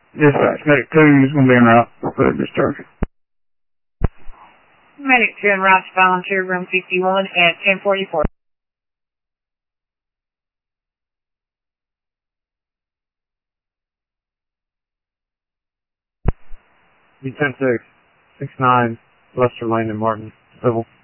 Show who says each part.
Speaker 1: Dispatch, Medic 2 is going to be en route for discharge.
Speaker 2: Medic 2 en route to volunteer room 51 at 1044.
Speaker 3: B-10-6, 6-9, Lester Lane and Martin, civil.